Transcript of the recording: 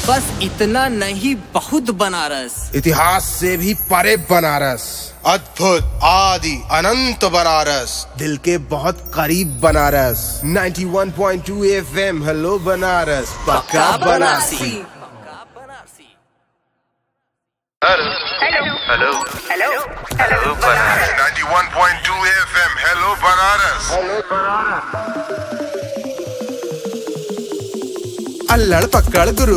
बस इतना नहीं, बहुत बनारस। इतिहास से भी परे बनारस, अद्भुत आदि अनंत बनारस, दिल के बहुत करीब बनारस। 91.2 FM, हेलो बनारस, पक्का Banarasi. Hello Banaras. 91.2 FM, hello Banaras. अल्लड़ पकड़ गुरु।